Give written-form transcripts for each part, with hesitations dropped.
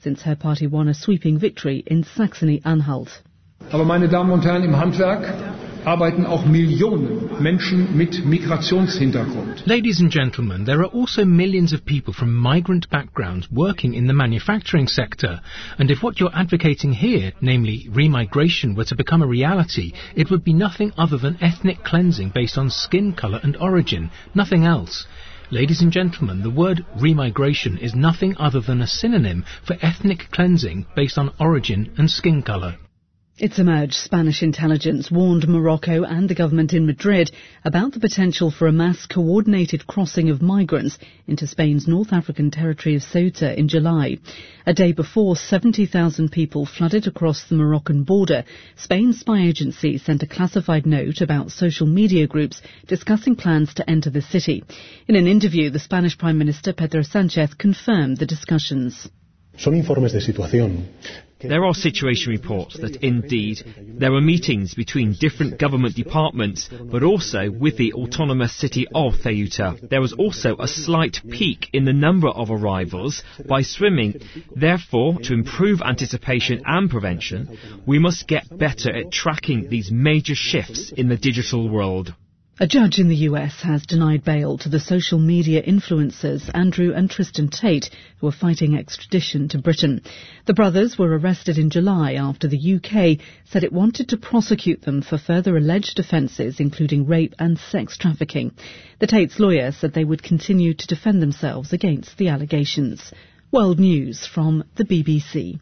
since her party won a sweeping victory in Saxony-Anhalt. Aber meine Damen und Herren, im Handwerk arbeiten auch Millionen Menschen mit Migrationshintergrund. Ladies and gentlemen, there are also millions of people from migrant backgrounds working in the manufacturing sector. And if what you're advocating here, namely remigration, were to become a reality, it would be nothing other than ethnic cleansing based on skin colour and origin, nothing else. Ladies and gentlemen, the word remigration is nothing other than a synonym for ethnic cleansing based on origin and skin colour. It's emerged Spanish intelligence warned Morocco and the government in Madrid about the potential for a mass coordinated crossing of migrants into Spain's North African territory of Ceuta in July. A day before 70,000 people flooded across the Moroccan border, Spain's spy agency sent a classified note about social media groups discussing plans to enter the city. In an interview, the Spanish Prime Minister Pedro Sánchez confirmed the discussions. Son informes de situación. There are situation reports that indeed there were meetings between different government departments, but also with the autonomous city of Ceuta. There was also a slight peak in the number of arrivals by swimming. Therefore, to improve anticipation and prevention, we must get better at tracking these major shifts in the digital world. A judge in the US has denied bail to the social media influencers Andrew and Tristan Tate, who are fighting extradition to Britain. The brothers were arrested in July after the UK said it wanted to prosecute them for further alleged offences, including rape and sex trafficking. The Tates' lawyer said they would continue to defend themselves against the allegations. World News from the BBC.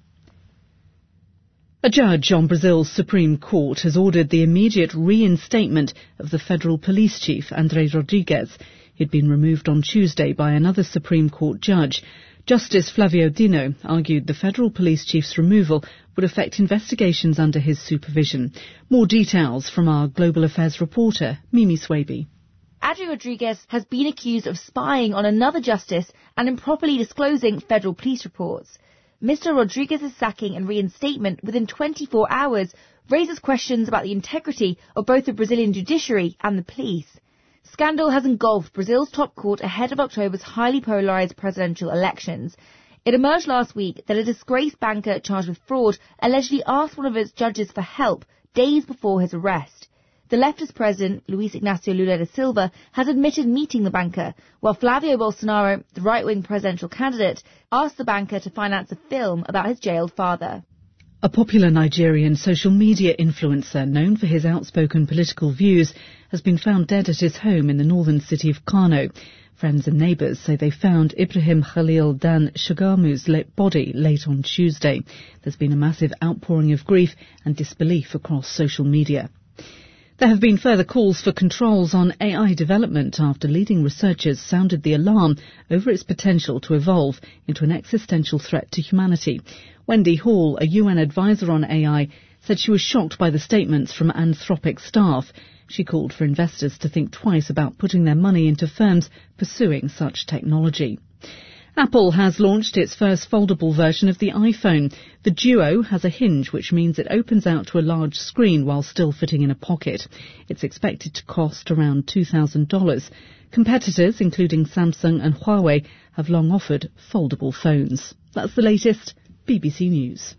A judge on Brazil's Supreme Court has ordered the immediate reinstatement of the federal police chief, André Rodrigues. He'd been removed on Tuesday by another Supreme Court judge. Justice Flavio Dino argued the federal police chief's removal would affect investigations under his supervision. More details from our Global Affairs reporter, Mimi Swaby. André Rodrigues has been accused of spying on another justice and improperly disclosing federal police reports. Mr. Rodrigues' sacking and reinstatement within 24 hours raises questions about the integrity of both the Brazilian judiciary and the police. Scandal has engulfed Brazil's top court ahead of October's highly polarised presidential elections. It emerged last week that a disgraced banker charged with fraud allegedly asked one of its judges for help days before his arrest. The leftist president, Luiz Inácio Lula da Silva, has admitted meeting the banker, while Flavio Bolsonaro, the right-wing presidential candidate, asked the banker to finance a film about his jailed father. A popular Nigerian social media influencer known for his outspoken political views has been found dead at his home in the northern city of Kano. Friends and neighbours say they found Ibrahim Khalil Dan Shagamu's body late on Tuesday. There's been a massive outpouring of grief and disbelief across social media. There have been further calls for controls on AI development after leading researchers sounded the alarm over its potential to evolve into an existential threat to humanity. Wendy Hall, a UN advisor on AI, said she was shocked by the statements from Anthropic staff. She called for investors to think twice about putting their money into firms pursuing such technology. Apple has launched its first foldable version of the iPhone. The Duo has a hinge, which means it opens out to a large screen while still fitting in a pocket. It's expected to cost around $2,000. Competitors, including Samsung and Huawei, have long offered foldable phones. That's the latest. BBC News.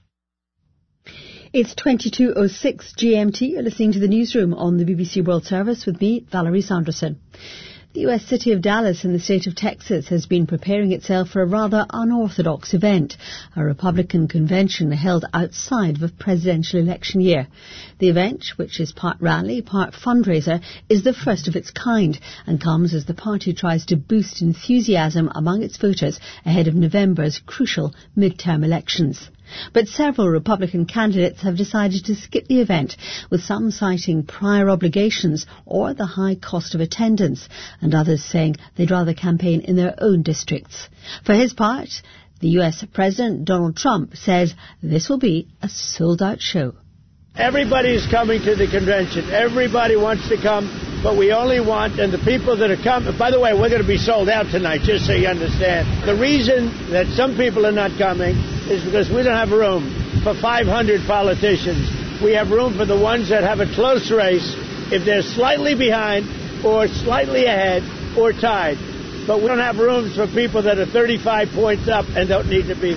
It's 22:06 GMT. You're listening to the newsroom on the BBC World Service with me, Valerie Sanderson. The US city of Dallas in the state of Texas has been preparing itself for a rather unorthodox event, a Republican convention held outside of a presidential election year. The event, which is part rally, part fundraiser, is the first of its kind and comes as the party tries to boost enthusiasm among its voters ahead of November's crucial midterm elections. But several Republican candidates have decided to skip the event, with some citing prior obligations or the high cost of attendance, and others saying they'd rather campaign in their own districts. For his part, the US President Donald Trump says this will be a sold-out show. Everybody's coming to the convention. Everybody wants to come, but we only want, and the people that are coming, by the way, we're going to be sold out tonight, just so you understand. The reason that some people are not coming is because we don't have room for 500 politicians. We have room for the ones that have a close race, if they're slightly behind or slightly ahead or tied. But we don't have rooms for people that are 35 points up and don't need to be there.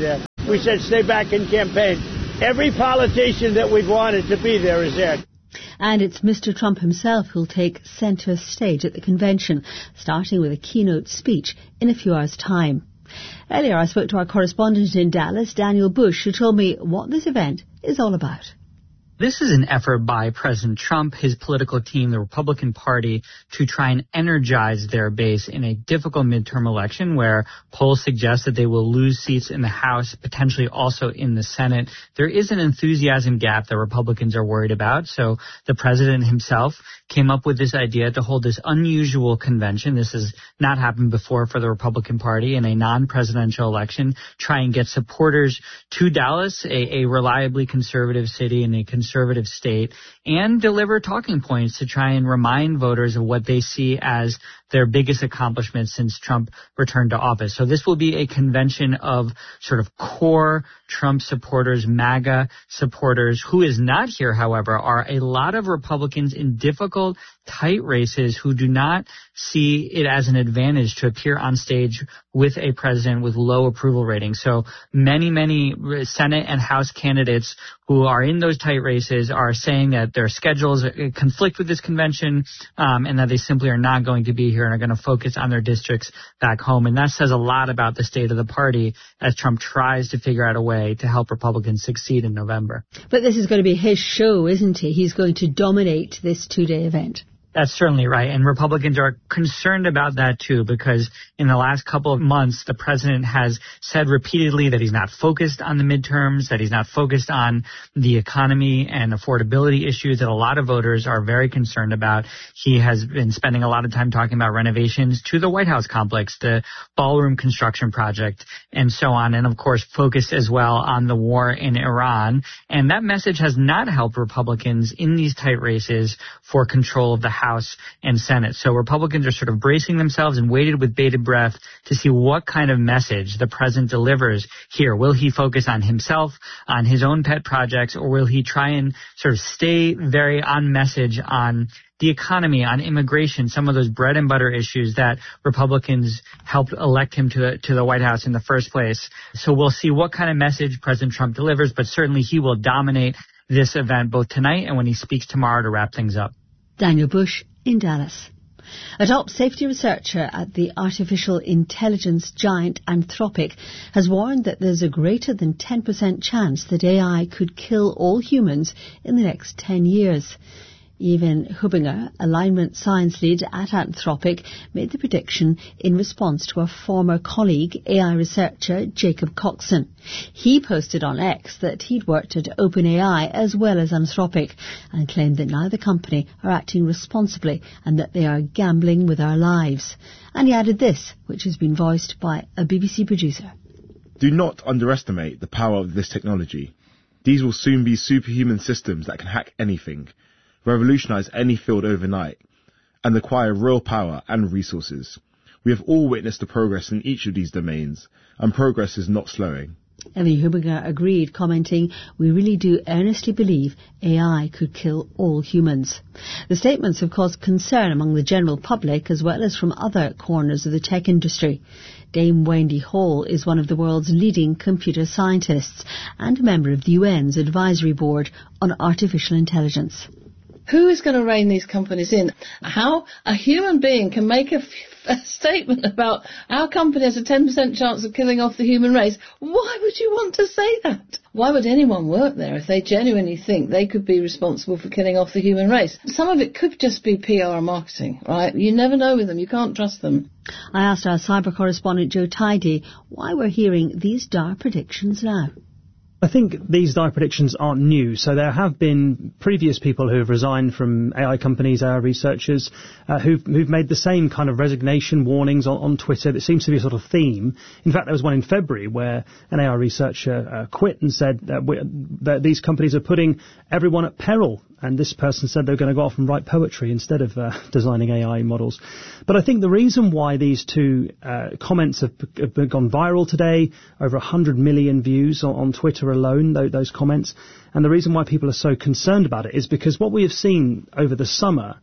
We said stay back and campaign. Every politician that we've wanted to be there is there. And it's Mr. Trump himself who'll take centre stage at the convention, starting with a keynote speech in a few hours' time. Earlier I spoke to our correspondent in Dallas, Daniel Bush, who told me what this event is all about. This is an effort by President Trump, his political team, the Republican Party, to try and energize their base in a difficult midterm election where polls suggest that they will lose seats in the House, potentially also in the Senate. There is an enthusiasm gap that Republicans are worried about. So the president himself came up with this idea to hold this unusual convention. This has not happened before for the Republican Party in a non-presidential election. Try and get supporters to Dallas, a reliably conservative city and a conservative state, and deliver talking points to try and remind voters of what they see as their biggest accomplishment since Trump returned to office. So this will be a convention of sort of core Trump supporters, MAGA supporters. Who is not here, however, are a lot of Republicans in difficult, tight races who do not see it as an advantage to appear on stage with a president with low approval ratings. So many Senate and House candidates who are in those tight races are saying that their schedules conflict with this convention and that they simply are not going to be here and are going to focus on their districts back home. And that says a lot about the state of the party as Trump tries to figure out a way to help Republicans succeed in November. But this is going to be his show, isn't he? He's going to dominate this two-day event. That's certainly right. And Republicans are concerned about that, too, because in the last couple of months, the president has said repeatedly that he's not focused on the midterms, that he's not focused on the economy and affordability issues that a lot of voters are very concerned about. He has been spending a lot of time talking about renovations to the White House complex, the ballroom construction project, and so on. And, of course, focused as well on the war in Iran. And that message has not helped Republicans in these tight races for control of the House and Senate. So Republicans are sort of bracing themselves and waited with bated breath to see what kind of message the president delivers here. Will he focus on himself, on his own pet projects, or will he try and sort of stay very on message on the economy, on immigration, some of those bread and butter issues that Republicans helped elect him to the White House in the first place. So we'll see what kind of message President Trump delivers, but certainly he will dominate this event both tonight and when he speaks tomorrow to wrap things up. Daniel Bush in Dallas. A top safety researcher at the artificial intelligence giant Anthropic has warned that there's a greater than 10% chance that AI could kill all humans in the next 10 years. Evan Hubinger, alignment science lead at Anthropic, made the prediction in response to a former colleague, AI researcher Jacob Coxon. He posted on X that he'd worked at OpenAI as well as Anthropic and claimed that neither company are acting responsibly and that they are gambling with our lives. And he added this, which has been voiced by a BBC producer. Do not underestimate the power of this technology. These will soon be superhuman systems that can hack anything, revolutionize any field overnight, and acquire real power and resources. We have all witnessed the progress in each of these domains, and progress is not slowing. Evan Hubinger agreed, commenting, "We really do earnestly believe AI could kill all humans." The statements have caused concern among the general public as well as from other corners of the tech industry. Dame Wendy Hall is one of the world's leading computer scientists and a member of the UN's Advisory Board on Artificial Intelligence. Who is going to rein these companies in? How a human being can make a statement about our company has a 10% chance of killing off the human race. Why would you want to say that? Why would anyone work there if they genuinely think they could be responsible for killing off the human race? Some of it could just be PR and marketing, right? You never know with them. You can't trust them. I asked our cyber correspondent Joe Tidy why we're hearing these dire predictions now. I think these dire predictions aren't new. So there have been previous people who have resigned from AI companies, AI researchers, who've made the same kind of resignation warnings on Twitter. That seems to be a sort of theme. In fact, there was one in February where an AI researcher quit and said that these companies are putting everyone at peril. And this person said they were going to go off and write poetry instead of designing AI models. But I think the reason why these two comments have gone viral today, over 100 million views on Twitter alone, those comments, and the reason why people are so concerned about it is because what we have seen over the summer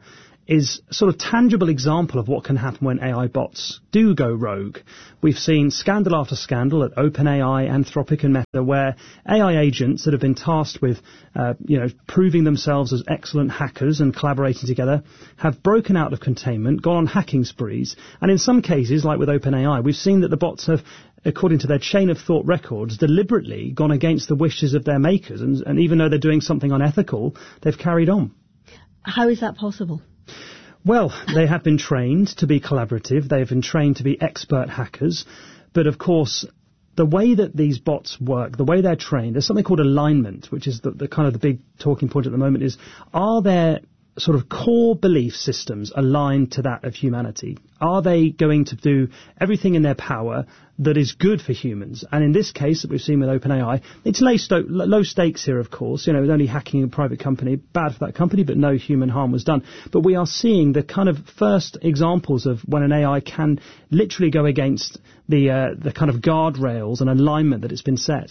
is a sort of tangible example of what can happen when AI bots do go rogue. We've seen scandal after scandal at OpenAI, Anthropic and Meta, where AI agents that have been tasked with, proving themselves as excellent hackers and collaborating together have broken out of containment, gone on hacking sprees, and in some cases, like with OpenAI, we've seen that the bots have, according to their chain of thought records, deliberately gone against the wishes of their makers, and even though they're doing something unethical, they've carried on. How is that possible? Well, they have been trained to be collaborative. They've been trained to be expert hackers. But of course, the way that these bots work, the way they're trained, there's something called alignment, which is the kind of the big talking point at the moment is, are their sort of core belief systems aligned to that of humanity? Are they going to do everything in their power that is good for humans? And in this case that we've seen with OpenAI, it's low stakes here, of course. With only hacking a private company, bad for that company, but no human harm was done. But we are seeing the kind of first examples of when an AI can literally go against the kind of guardrails and alignment that it's been set.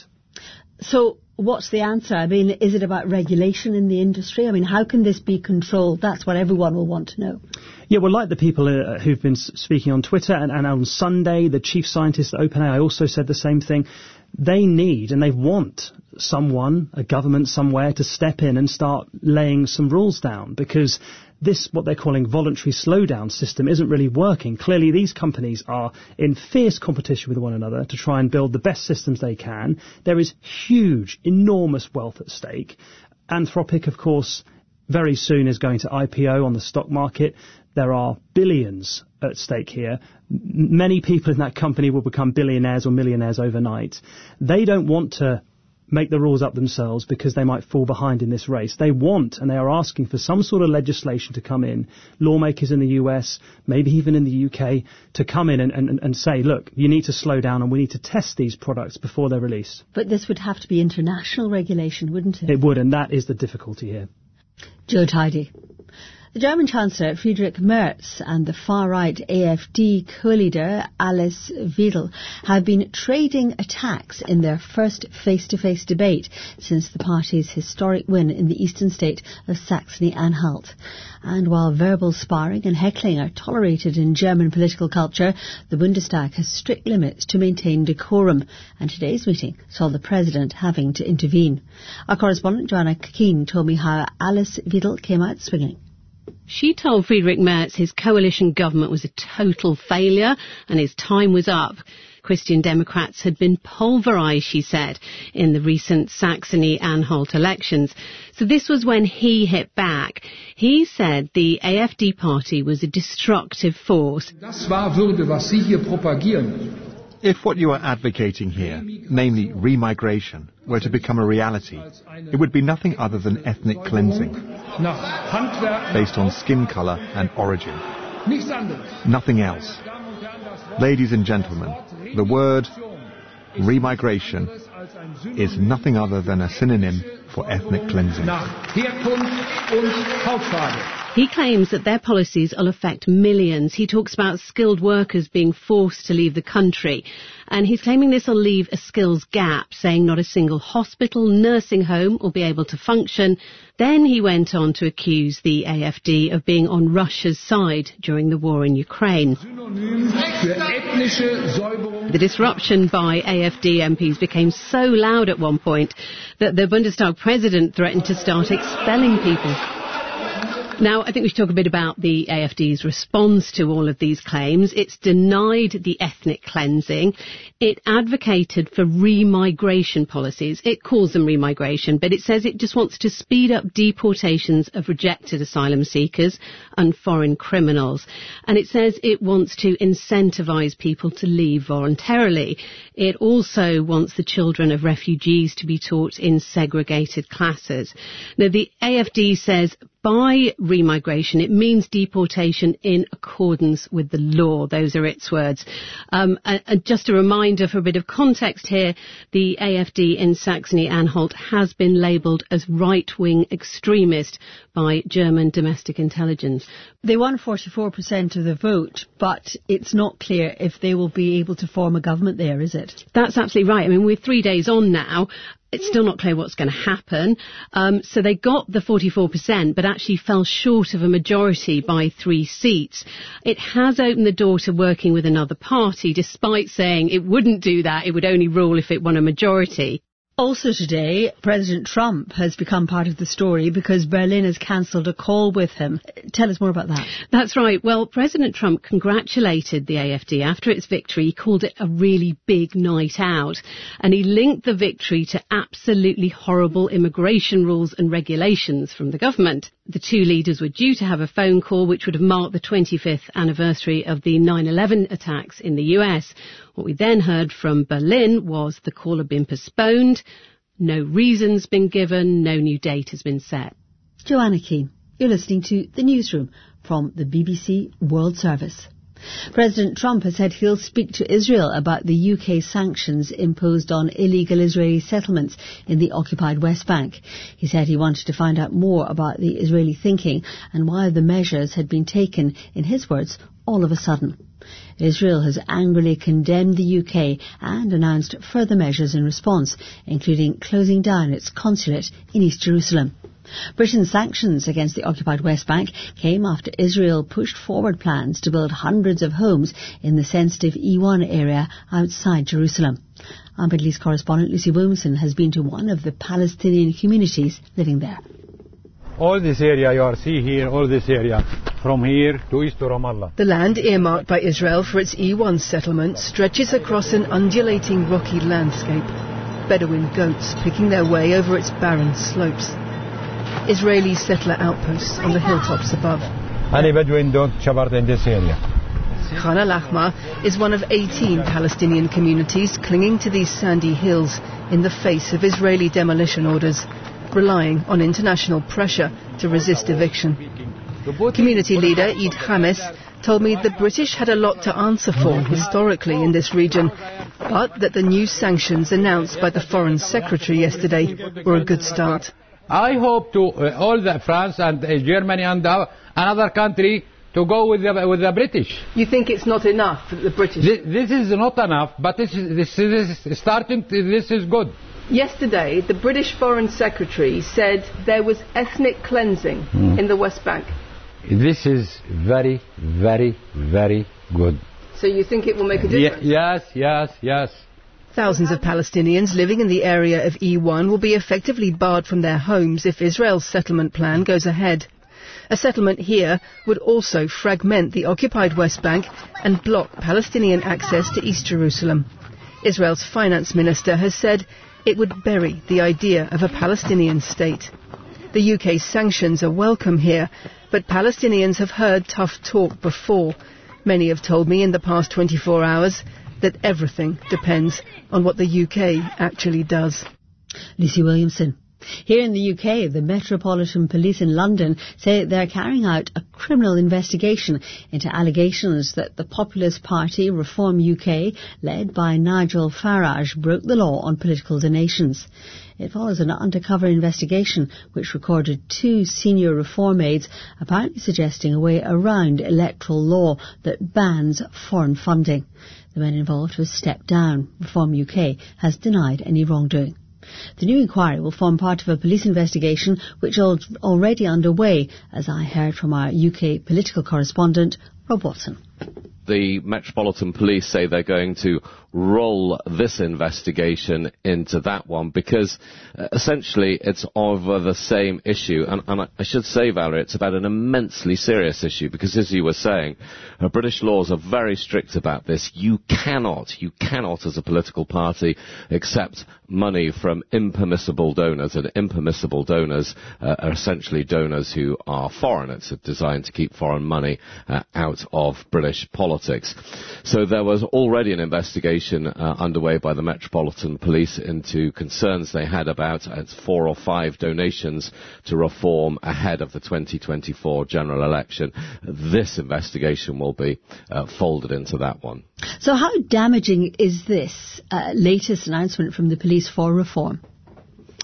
So what's the answer? I mean, is it about regulation in the industry? I mean, how can this be controlled? That's what everyone will want to know. Yeah, well, like the people who've been speaking on Twitter, and on Sunday, the chief scientist at OpenAI also said the same thing. They need and they want someone, a government somewhere, to step in and start laying some rules down, because this, what they're calling voluntary slowdown system, isn't really working. Clearly, these companies are in fierce competition with one another to try and build the best systems they can. There is huge, enormous wealth at stake. Anthropic, of course, very soon is going to IPO on the stock market. There are billions at stake here. Many people in that company will become billionaires or millionaires overnight. They don't want to make the rules up themselves because they might fall behind in this race. They want, and they are asking for some sort of legislation to come in, lawmakers in the US, maybe even in the UK, to come in and say, look, you need to slow down and we need to test these products before they're released. But this would have to be international regulation, wouldn't it? It would, and that is the difficulty here. Joe Tidy. The German Chancellor Friedrich Merz and the far-right AfD co-leader Alice Weidel have been trading attacks in their first face-to-face debate since the party's historic win in the eastern state of Saxony-Anhalt. And while verbal sparring and heckling are tolerated in German political culture, the Bundestag has strict limits to maintain decorum, and today's meeting saw the president having to intervene. Our correspondent Joanna Keane told me how Alice Weidel came out swinging. She told Friedrich Merz his coalition government was a total failure and his time was up. Christian Democrats had been pulverised, she said, in the recent Saxony-Anhalt elections. So this was when he hit back. He said the AfD party was a destructive force. Das wahr würde, was Sie hier propagieren. If what you are advocating here, namely remigration, were to become a reality, it would be nothing other than ethnic cleansing, based on skin colour and origin. Nothing else. Ladies and gentlemen, the word remigration is nothing other than a synonym for ethnic cleansing. He claims that their policies will affect millions. He talks about skilled workers being forced to leave the country. And he's claiming this will leave a skills gap, saying not a single hospital, nursing home will be able to function. Then he went on to accuse the AfD of being on Russia's side during the war in Ukraine. The disruption by AfD MPs became so loud at one point that the Bundestag president threatened to start expelling people. Now, I think we should talk a bit about the AfD's response to all of these claims. It's denied the ethnic cleansing. It advocated for remigration policies. It calls them remigration, but it says it just wants to speed up deportations of rejected asylum seekers and foreign criminals. And it says it wants to incentivise people to leave voluntarily. It also wants the children of refugees to be taught in segregated classes. Now, the AfD says by remigration, it means deportation in accordance with the law. Those are its words. And just a reminder for a bit of context here, the AfD in Saxony-Anhalt has been labelled as right-wing extremist by German domestic intelligence. They won 44% of the vote, but it's not clear if they will be able to form a government there, is it? That's absolutely right. I mean, we're 3 days on now. It's still not clear what's going to happen. So they got the 44%, but actually fell short of a majority by 3 seats. It has opened the door to working with another party, despite saying it wouldn't do that. It would only rule if it won a majority. Also today, President Trump has become part of the story because Berlin has cancelled a call with him. Tell us more about that. That's right. Well, President Trump congratulated the AfD after its victory. He called it a really big night out. And he linked the victory to absolutely horrible immigration rules and regulations from the government. The two leaders were due to have a phone call which would have marked the 25th anniversary of the 9/11 attacks in the US. What we then heard from Berlin was the call had been postponed, no reasons been given, no new date has been set. Joanna Keane, you're listening to The Newsroom from the BBC World Service. President Trump has said he'll speak to Israel about the UK sanctions imposed on illegal Israeli settlements in the occupied West Bank. He said he wanted to find out more about the Israeli thinking and why the measures had been taken, in his words, all of a sudden. Israel has angrily condemned the UK and announced further measures in response, including closing down its consulate in East Jerusalem. Britain's sanctions against the occupied West Bank came after Israel pushed forward plans to build hundreds of homes in the sensitive E1 area outside Jerusalem. Our Middle East correspondent Lucy Williamson has been to one of the Palestinian communities living there. All this area you are see here, all this area, from here to east to Ramallah. The land earmarked by Israel for its E1 settlement stretches across an undulating rocky landscape, Bedouin goats picking their way over its barren slopes. Israeli settler outposts on the hilltops above. Any Bedouin don't shabat in this area. Khan al-Ahmar is one of 18 Palestinian communities clinging to these sandy hills in the face of Israeli demolition orders, relying on international pressure to resist eviction. Community leader Eid Hamis told me the British had a lot to answer for historically in this region, but that the new sanctions announced by the Foreign Secretary yesterday were a good start. I hope to all the France and Germany and another country to go with the British. You think it's not enough that the British? This is not enough, but this is starting. This is good. Yesterday, the British Foreign Secretary said there was ethnic cleansing in the West Bank. This is very, very, very good. So you think it will make a difference? Yes. Thousands of Palestinians living in the area of E1 will be effectively barred from their homes if Israel's settlement plan goes ahead. A settlement here would also fragment the occupied West Bank and block Palestinian access to East Jerusalem. Israel's finance minister has said it would bury the idea of a Palestinian state. The UK's sanctions are welcome here, but Palestinians have heard tough talk before. Many have told me in the past 24 hours that everything depends on what the UK actually does. Lucy Williamson. Here in the UK, the Metropolitan Police in London say they're carrying out a criminal investigation into allegations that the populist party Reform UK, led by Nigel Farage, broke the law on political donations. It follows an undercover investigation which recorded 2 senior Reform aides apparently suggesting a way around electoral law that bans foreign funding. The men involved have stepped down. Reform UK has denied any wrongdoing. The new inquiry will form part of a police investigation which is already underway, as I heard from our UK political correspondent, Rob Watson. The Metropolitan Police say they're going to roll this investigation into that one because essentially it's over the same issue. And I should say, Valerie, it's about an immensely serious issue because, as you were saying, British laws are very strict about this. You cannot as a political party accept money from impermissible donors, and impermissible donors are essentially donors who are foreign. It's designed to keep foreign money out of British politics. So there was already an investigation underway by the Metropolitan Police into concerns they had about 4 or 5 donations to Reform ahead of the 2024 general election. This investigation will be folded into that one. So how damaging is this latest announcement from the police for Reform?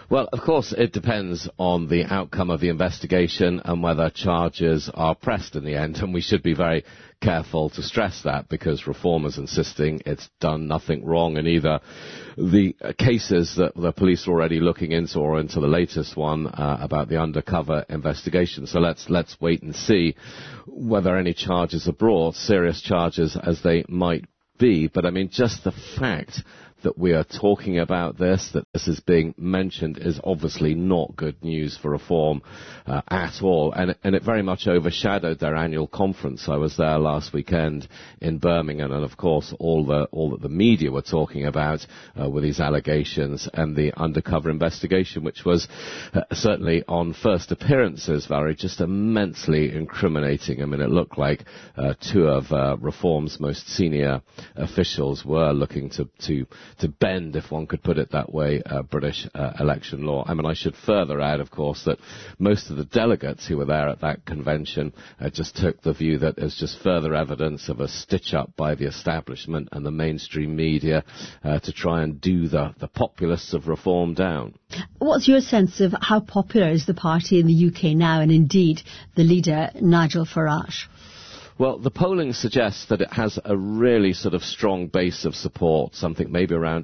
Well, of course, it depends on the outcome of the investigation and whether charges are pressed in the end, and we should be very careful to stress that, because Reform is insisting it's done nothing wrong in either the cases that the police are already looking into or into the latest one about the undercover investigation. So let's wait and see whether any charges are brought, serious charges as they might be. But I mean, just the fact that we are talking about this, that this is being mentioned, is obviously not good news for Reform at all, and it very much overshadowed their annual conference. I was there last weekend in Birmingham, and of course all that the media were talking about were these allegations and the undercover investigation, which was certainly on first appearances, Valerie, just immensely incriminating. I mean, it looked like two of Reform's most senior officials were looking to bend, if one could put it that way, British election law. I mean, I should further add, of course, that most of the delegates who were there at that convention just took the view that there's just further evidence of a stitch-up by the establishment and the mainstream media to try and do the populists of Reform down. What's your sense of how popular is the party in the UK now, and indeed the leader, Nigel Farage? Well, the polling suggests that it has a really sort of strong base of support, something maybe around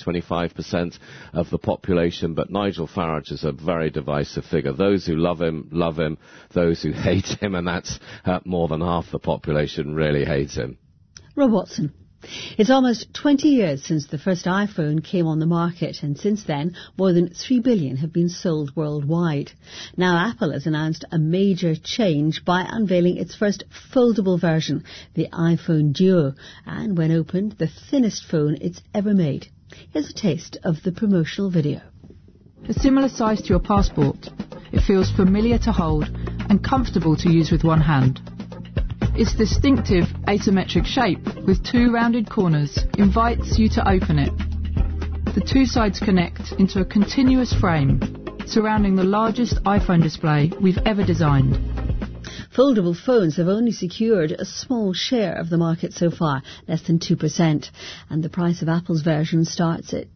20-25% of the population, but Nigel Farage is a very divisive figure. Those who love him, those who hate him, and that's more than half the population really hates him. Rob Watson. It's almost 20 years since the first iPhone came on the market, and since then, more than 3 billion have been sold worldwide. Now Apple has announced a major change by unveiling its first foldable version, the iPhone Duo, and when opened, the thinnest phone it's ever made. Here's a taste of the promotional video. A similar size to your passport, it feels familiar to hold and comfortable to use with one hand. Its distinctive asymmetric shape with two rounded corners invites you to open it. The two sides connect into a continuous frame surrounding the largest iPhone display we've ever designed. Foldable phones have only secured a small share of the market so far, less than 2%, and the price of Apple's version starts at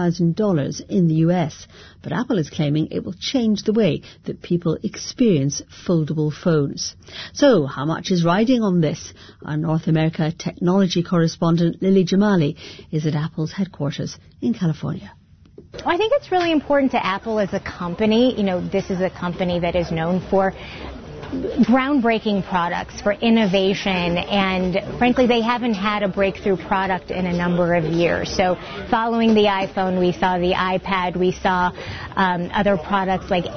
$2,000 in the US. But Apple is claiming it will change the way that people experience foldable phones. So, how much is riding on this? Our North America technology correspondent Lily Jamali is at Apple's headquarters in California. I think it's really important to Apple as a company. You know, this is a company that is known for groundbreaking products, for innovation, and frankly they haven't had a breakthrough product in a number of years. So following the iPhone, we saw the iPad, we saw other products like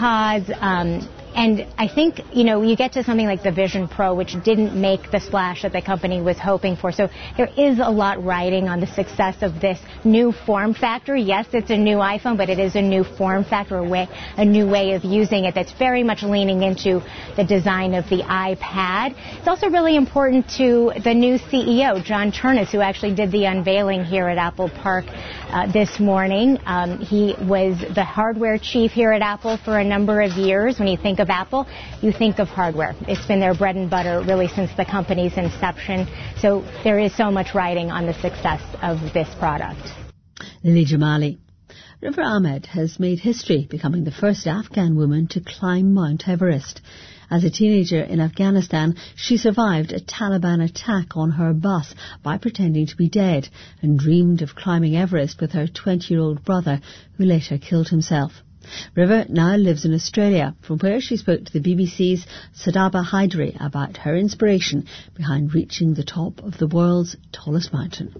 AirPods, and I think, you know, you get to something like the Vision Pro, which didn't make the splash that the company was hoping for. So there is a lot riding on the success of this new form factor. Yes, it's a new iPhone, but it is a new form factor, a new way of using it that's very much leaning into the design of the iPad. It's also really important to the new CEO, John Ternus, who actually did the unveiling here at Apple Park this morning. He was the hardware chief here at Apple for a number of years. When you think of Apple, you think of hardware. It's been their bread and butter really since the company's inception. So there is so much riding on the success of this product. Lily Jamali. River Ahmed has made history, becoming the first Afghan woman to climb Mount Everest. As a teenager in Afghanistan, she survived a Taliban attack on her bus by pretending to be dead and dreamed of climbing Everest with her 20-year-old brother, who later killed himself. River now lives in Australia, from where she spoke to the BBC's Sadaba Haidari about her inspiration behind reaching the top of the world's tallest mountain.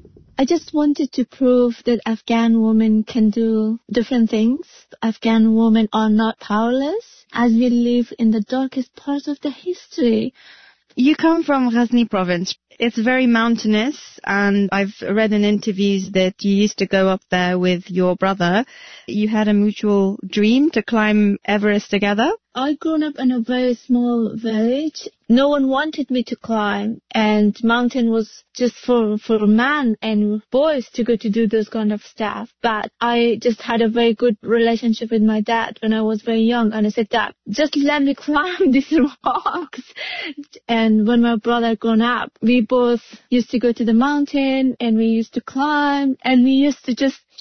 I just wanted to prove that Afghan women can do different things. Afghan women are not powerless, as we live in the darkest parts of the history. You come from Ghazni province. It's very mountainous, and I've read in interviews that you used to go up there with your brother. You had a mutual dream to climb Everest together. I grew up in a very small village. No one wanted me to climb, and mountain was just for men and boys to go to do those kind of stuff. But I just had a very good relationship with my dad when I was very young, and I said, Dad, just let me climb these rocks. And when my brother grown up, we both used to go to the mountain and we used to climb and we used to just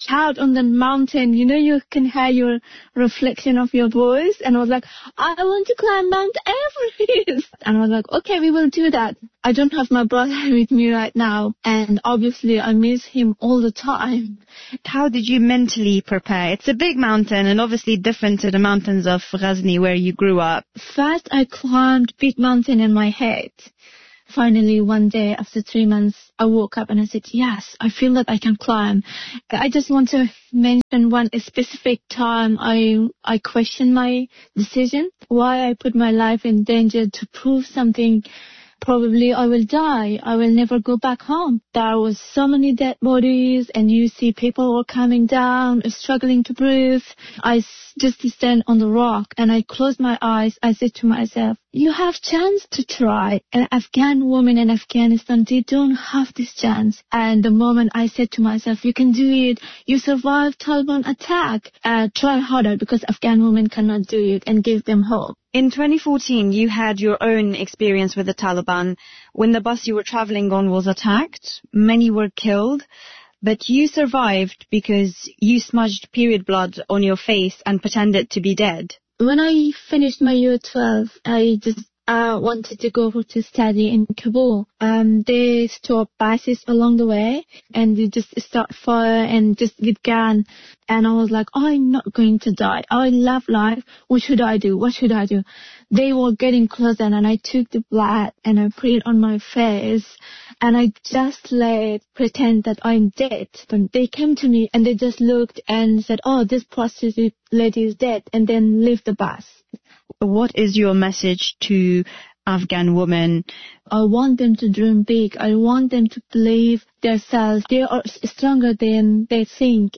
shout on the mountain. You know, you can hear your reflection of your voice. And I was like, I want to climb Mount Everest. And I was like, okay, we will do that. I don't have my brother with me right now. And obviously I miss him all the time. How did you mentally prepare? It's a big mountain and obviously different to the mountains of Ghazni where you grew up. First, I climbed big mountain in my head. Finally, one day after 3 months, I woke up and I said, yes, I feel that I can climb. I just want to mention one specific time I questioned my decision, why I put my life in danger to prove something. Probably I will die. I will never go back home. There was so many dead bodies and you see people were coming down, struggling to breathe. I just stand on the rock and I closed my eyes. I said to myself, you have chance to try. An Afghan woman in Afghanistan, they don't have this chance. And the moment I said to myself, you can do it. You survived Taliban attack. Try harder because Afghan women cannot do it, and give them hope. In 2014, you had your own experience with the Taliban. When the bus you were traveling on was attacked, many were killed, but you survived because you smudged period blood on your face and pretended to be dead. When I finished my year 12, I just wanted to go to study in Kabul. They stopped buses along the way and they just start fire and just get gun. And I was like, I'm not going to die. I love life. What should I do? What should I do? They were getting closer and I took the blood and I put it on my face and I just pretend that I'm dead. But they came to me and they just looked and said, oh, this prostitute lady is dead, and then left the bus. What is your message to Afghan women? I want them to dream big. I want them to believe themselves. They are stronger than they think.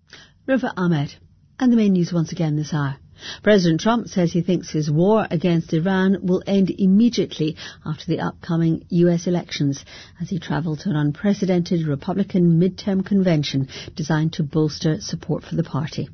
River Ahmed. And the main news once again this hour. President Trump says he thinks his war against Iran will end immediately after the upcoming U.S. elections as he travelled to an unprecedented Republican midterm convention designed to bolster support for the party.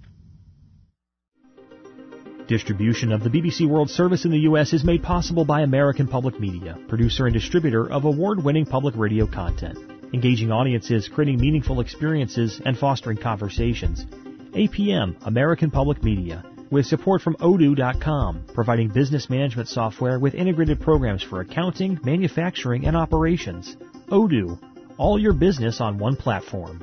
Distribution of the BBC World Service in the U.S. is made possible by American Public Media, producer and distributor of award-winning public radio content, engaging audiences, creating meaningful experiences, and fostering conversations. APM, American Public Media, with support from Odoo.com, providing business management software with integrated programs for accounting, manufacturing, and operations. Odoo, all your business on one platform.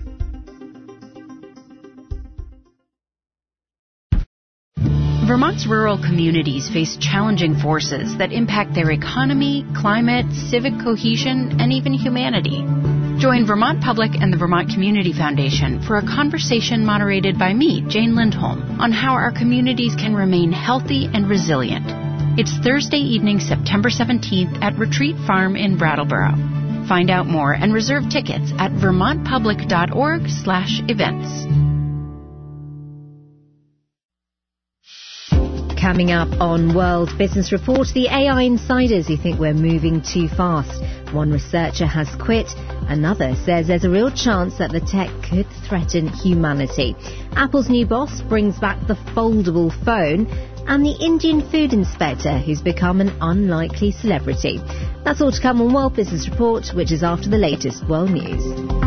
Vermont's rural communities face challenging forces that impact their economy, climate, civic cohesion, and even humanity. Join Vermont Public and the Vermont Community Foundation for a conversation moderated by me, Jane Lindholm, on how our communities can remain healthy and resilient. It's Thursday evening, September 17th at Retreat Farm in Brattleboro. Find out more and reserve tickets at vermontpublic.org/events. Coming up on World Business Report, the AI insiders who think we're moving too fast. One researcher has quit. Another says there's a real chance that the tech could threaten humanity. Apple's new boss brings back the foldable phone. And the Indian food inspector who's become an unlikely celebrity. That's all to come on World Business Report, which is after the latest world news.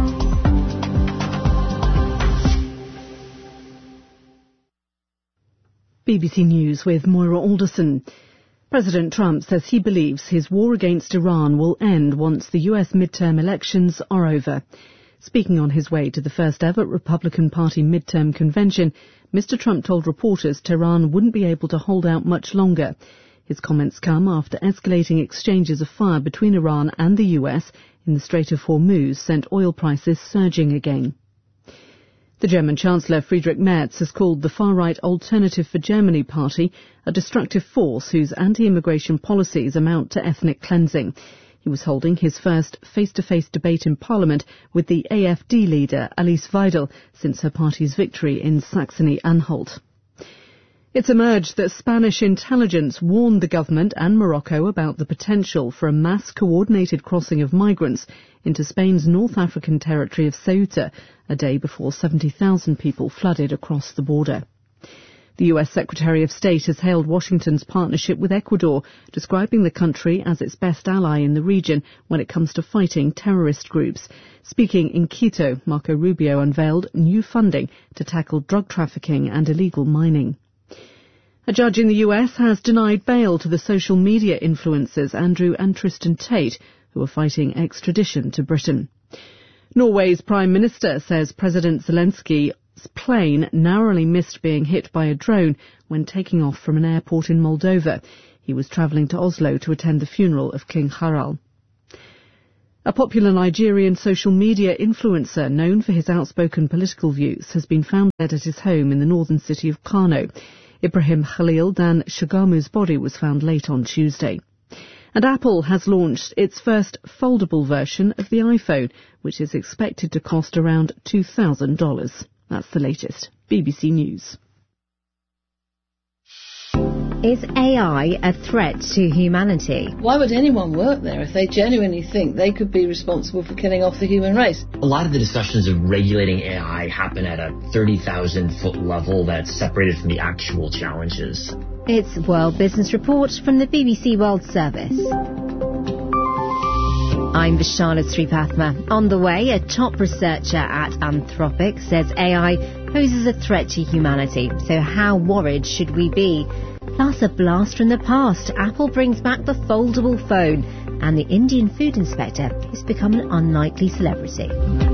BBC News with Moira Alderson. President Trump says he believes his war against Iran will end once the US midterm elections are over. Speaking on his way to the first ever Republican Party midterm convention, Mr. Trump told reporters Tehran wouldn't be able to hold out much longer. His comments come after escalating exchanges of fire between Iran and the US in the Strait of Hormuz sent oil prices surging again. The German Chancellor Friedrich Merz has called the far-right Alternative for Germany party a destructive force whose anti-immigration policies amount to ethnic cleansing. He was holding his first face-to-face debate in Parliament with the AfD leader Alice Weidel since her party's victory in Saxony-Anhalt. It's emerged that Spanish intelligence warned the government and Morocco about the potential for a mass coordinated crossing of migrants into Spain's North African territory of Ceuta, a day before 70,000 people flooded across the border. The US Secretary of State has hailed Washington's partnership with Ecuador, describing the country as its best ally in the region when it comes to fighting terrorist groups. Speaking in Quito, Marco Rubio unveiled new funding to tackle drug trafficking and illegal mining. A judge in the US has denied bail to the social media influencers Andrew and Tristan Tate, who are fighting extradition to Britain. Norway's Prime Minister says President Zelensky's plane narrowly missed being hit by a drone when taking off from an airport in Moldova. He was travelling to Oslo to attend the funeral of King Harald. A popular Nigerian social media influencer known for his outspoken political views has been found dead at his home in the northern city of Kano. Ibrahim Khalil Dan Shagamu's body was found late on Tuesday. And Apple has launched its first foldable version of the iPhone, which is expected to cost around $2,000. That's the latest. BBC News. Is AI a threat to humanity? Why would anyone work there if they genuinely think they could be responsible for killing off the human race? A lot of the discussions of regulating AI happen at a 30,000-foot level that's separated from the actual challenges. It's World Business Report from the BBC World Service. I'm Vishana Sripathma. On the way, a top researcher at Anthropic says AI poses a threat to humanity. So how worried should we be? Plus a blast from the past. Apple brings back the foldable phone. And the Indian food inspector has become an unlikely celebrity.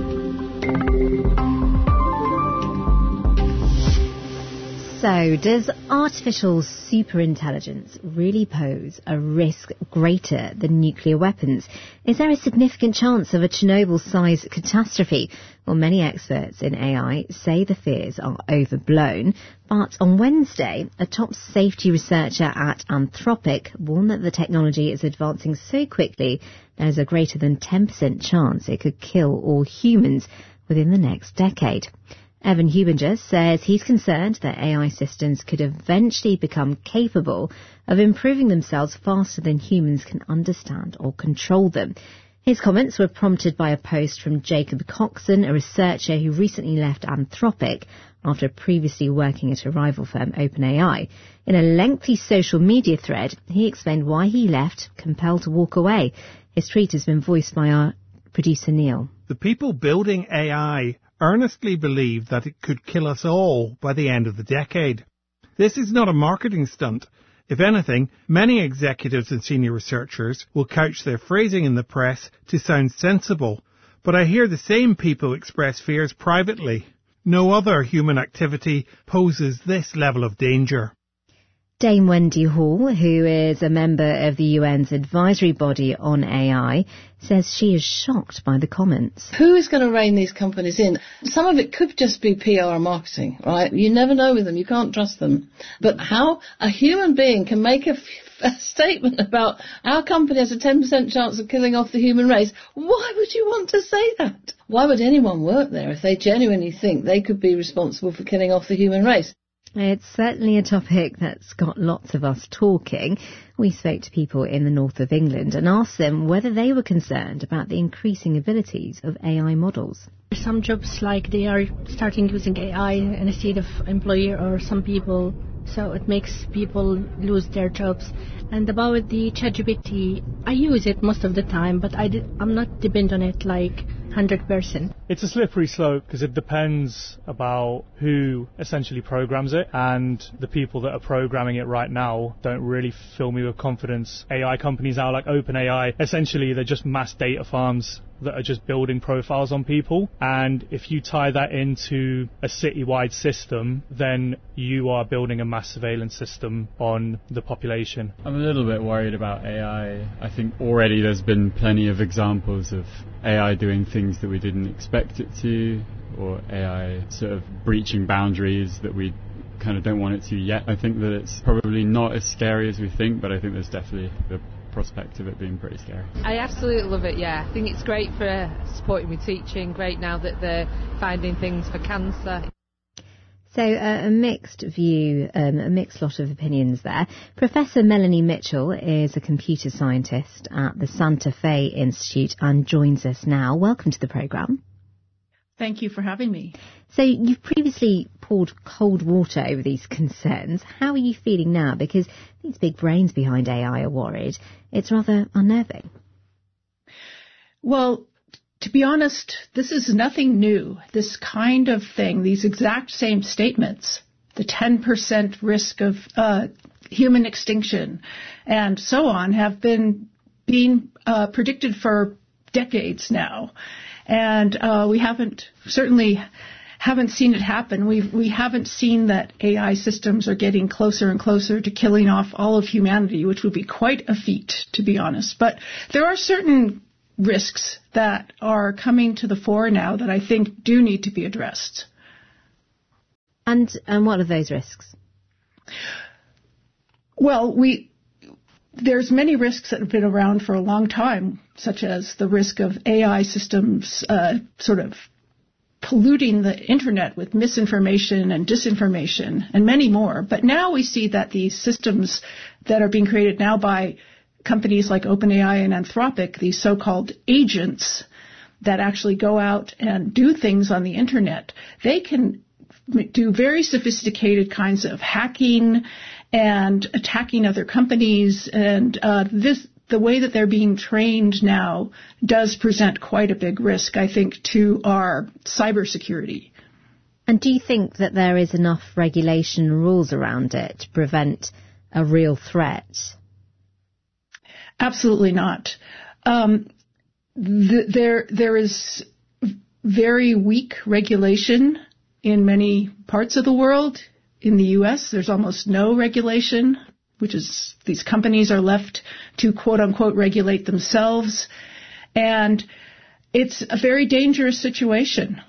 So, does artificial superintelligence really pose a risk greater than nuclear weapons? Is there a significant chance of a Chernobyl-sized catastrophe? Well, many experts in AI say the fears are overblown. But on Wednesday, a top safety researcher at Anthropic warned that the technology is advancing so quickly there's a greater than 10% chance it could kill all humans within the next decade. Evan Hubinger says he's concerned that AI systems could eventually become capable of improving themselves faster than humans can understand or control them. His comments were prompted by a post from Jacob Coxon, a researcher who recently left Anthropic after previously working at a rival firm, OpenAI. In a lengthy social media thread, he explained why he left, compelled to walk away. His tweet has been voiced by our producer, Neil. The people building AI earnestly believe that it could kill us all by the end of the decade. This is not a marketing stunt. If anything, many executives and senior researchers will couch their phrasing in the press to sound sensible, but I hear the same people express fears privately. No other human activity poses this level of danger. Dame Wendy Hall, who is a member of the UN's advisory body on AI, says she is shocked by the comments. Who is going to rein these companies in? Some of it could just be PR and marketing, right? You never know with them. You can't trust them. But how a human being can make a statement about our company has a 10% chance of killing off the human race, why would you want to say that? Why would anyone work there if they genuinely think they could be responsible for killing off the human race? It's certainly a topic that's got lots of us talking. We spoke to people in the north of England and asked them whether they were concerned about the increasing abilities of AI models. Some jobs, like they are starting using AI instead of employer or some people, so it makes people lose their jobs. And about the ChatGPT, I use it most of the time, but I'm not dependent on it like 100%. It's a slippery slope because it depends about who essentially programs it, and the people that are programming it right now don't really fill me with confidence. AI companies now like OpenAI, essentially they're just mass data farms that are just building profiles on people, and if you tie that into a citywide system, then you are building a mass surveillance system on the population. I'm a little bit worried about AI. I think already there's been plenty of examples of AI doing things that we didn't expect it to, or AI sort of breaching boundaries that we kind of don't want it to yet. I think that it's probably not as scary as we think, but I think there's definitely the prospect of it being pretty scary. I absolutely love it, yeah. I think it's great for supporting with teaching, great now that they're finding things for cancer. So a mixed view, a mixed lot of opinions there. Professor Melanie Mitchell is a computer scientist at the Santa Fe Institute and joins us now. Welcome to the programme. Thank you for having me. So you've previously poured cold water over these concerns. How are you feeling now? Because these big brains behind AI are worried. It's rather unnerving. Well, to be honest, this is nothing new. This kind of thing, these exact same statements, the 10% risk of human extinction and so on, have been being predicted for decades now. And we certainly haven't seen it happen. We haven't seen that AI systems are getting closer and closer to killing off all of humanity, which would be quite a feat, to be honest. But there are certain risks that are coming to the fore now that I think do need to be addressed. And what are those risks? Well, there's many risks that have been around for a long time, such as the risk of AI systems sort of polluting the internet with misinformation and disinformation and many more. But now we see that these systems that are being created now by companies like OpenAI and Anthropic, these so-called agents that actually go out and do things on the internet, they can do very sophisticated kinds of hacking and attacking other companies. And the way that they're being trained now does present quite a big risk, I think, to our cybersecurity. And do you think that there is enough regulation and rules around it to prevent a real threat? Absolutely not. There is very weak regulation in many parts of the world. In the U.S., there's almost no regulation, which is these companies are left to, quote unquote, regulate themselves. And it's a very dangerous situation.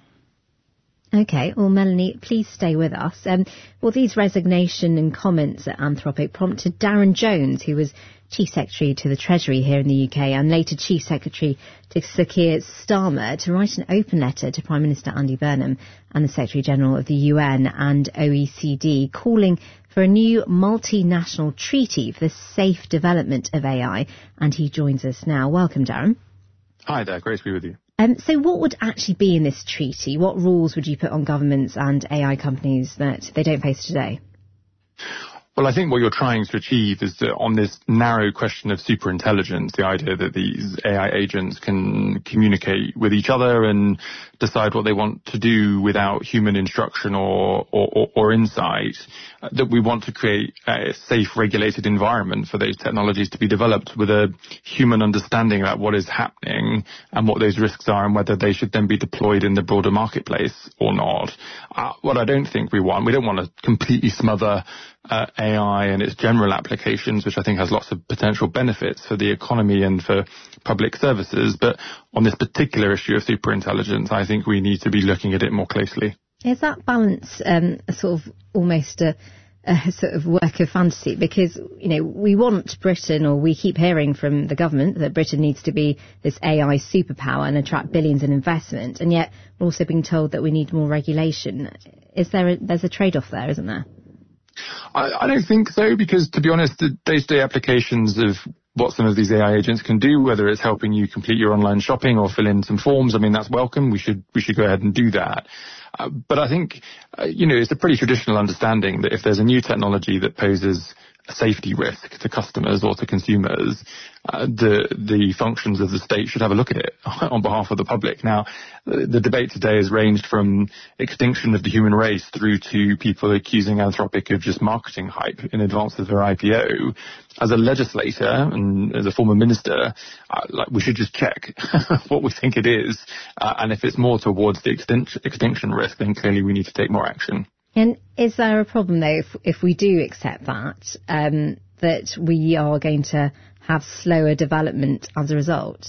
OK, well, Melanie, please stay with us. Well, these resignation and comments at Anthropic prompted Darren Jones, who was Chief Secretary to the Treasury here in the UK and later Chief Secretary to Sir Keir Starmer, to write an open letter to Prime Minister Andy Burnham and the Secretary General of the UN and OECD, calling for a new multinational treaty for the safe development of AI. And he joins us now. Welcome, Darren. Hi there, great to be with you. So what would actually be in this treaty? What rules would you put on governments and AI companies that they don't face today? Well, I think what you're trying to achieve is that on this narrow question of superintelligence, the idea that these AI agents can communicate with each other and decide what they want to do without human instruction or insight, that we want to create a safe, regulated environment for those technologies to be developed with a human understanding about what is happening and what those risks are and whether they should then be deployed in the broader marketplace or not. What I don't think we don't want to completely smother AI and its general applications, which I think has lots of potential benefits for the economy and for public services. But on this particular issue of superintelligence, I think we need to be looking at it more closely. Is that balance almost a sort of work of fantasy? Because, we want Britain, or we keep hearing from the government that Britain needs to be this AI superpower and attract billions in investment. And yet we're also being told that we need more regulation. There's a trade-off there, isn't there? I don't think so, because to be honest, the day-to-day applications of what some of these AI agents can do, whether it's helping you complete your online shopping or fill in some forms, that's welcome. We should go ahead and do that. But I think, it's a pretty traditional understanding that if there's a new technology that poses a safety risk to customers or to consumers, the functions of the state should have a look at it on behalf of the public. Now, the debate today has ranged from extinction of the human race through to people accusing Anthropic of just marketing hype in advance of their IPO. As a legislator and as a former minister, we should just check what we think it is. And if it's more towards the extinction risk, then clearly we need to take more action. And is there a problem, though, if we do accept that, that we are going to have slower development as a result?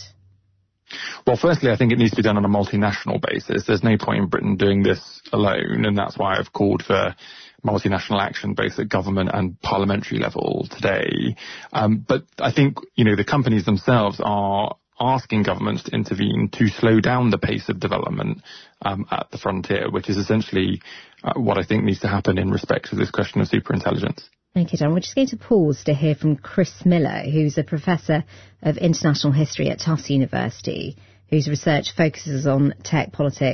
Well, firstly, I think it needs to be done on a multinational basis. There's no point in Britain doing this alone, and that's why I've called for multinational action both at government and parliamentary level today. But I think, the companies themselves are asking governments to intervene to slow down the pace of development at the frontier, which is essentially what I think needs to happen in respect to this question of superintelligence. Thank you, John. We're just going to pause to hear from Chris Miller, who's a professor of international history at Tufts University, whose research focuses on tech politics,